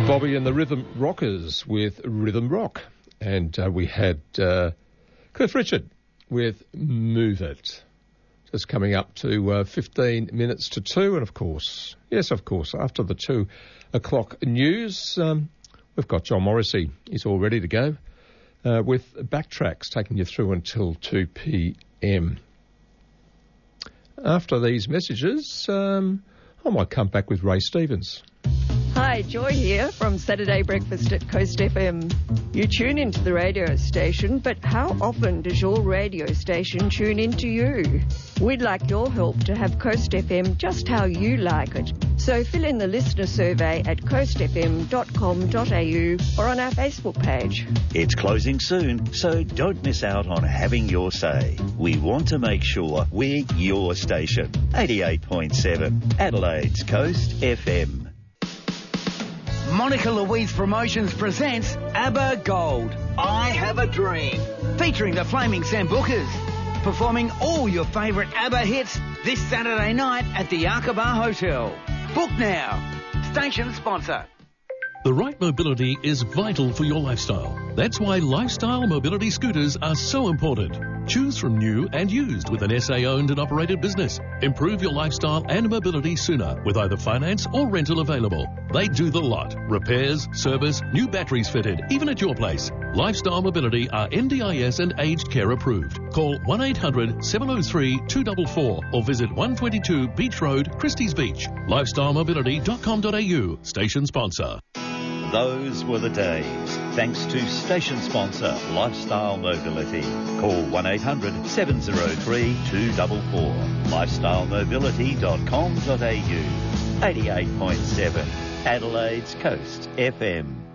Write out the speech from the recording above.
Bobby and the Rhythm Rockers with Rhythm Rock. And we had Cliff Richard with Move It. Just coming up to 15 minutes to 2. And of course, after the 2 o'clock news, we've got John Morrissey. He's all ready to go with Backtracks, taking you through until 2 p.m. After these messages, I might come back with Ray Stevens. Hi, Joy here from Saturday Breakfast at Coast FM. You tune into the radio station, but how often does your radio station tune into you? We'd like your help to have Coast FM just how you like it. So fill in the listener survey at coastfm.com.au or on our Facebook page. It's closing soon, so don't miss out on having your say. We want to make sure we're your station. 88.7 Adelaide's Coast FM. Monica Louise Promotions presents ABBA Gold, I Have a Dream, featuring the Flaming Sambucas, performing all your favourite ABBA hits this Saturday night at the Aqaba Hotel. Book now. Station sponsor. The right mobility is vital for your lifestyle. That's why lifestyle mobility scooters are so important. Choose from new and used with an SA-owned and operated business. Improve your lifestyle and mobility sooner with either finance or rental available. They do the lot. Repairs, service, new batteries fitted, even at your place. Lifestyle Mobility are NDIS and aged care approved. Call 1-800-703-244 or visit 122 Beach Road, Christie's Beach. LifestyleMobility.com.au. Station sponsor. Those were the days. Thanks to station sponsor Lifestyle Mobility. Call 1-800-703-244. LifestyleMobility.com.au. 88.7 Adelaide's Coast FM.